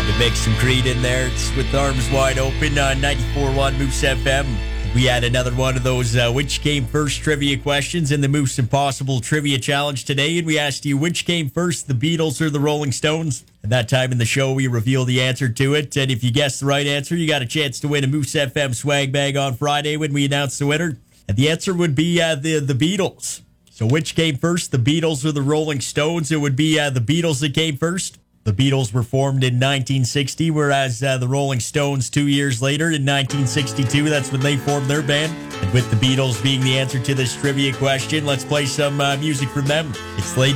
You mix some Creed in there. It's with arms wide open on 94.1 Moose FM. We had another one of those which came first trivia questions in the Moose Impossible Trivia Challenge today. And we asked you which came first, the Beatles or the Rolling Stones. At that time in the show, we revealed the answer to it. And if you guessed the right answer, you got a chance to win a Moose FM swag bag on Friday when we announced the winner. And the answer would be the Beatles. So which came first, the Beatles or the Rolling Stones? It would be the Beatles that came first. The Beatles were formed in 1960, whereas the Rolling Stones 2 years later in 1962, that's when they formed their band. And with the Beatles being the answer to this trivia question, let's play some music from them. It's Lady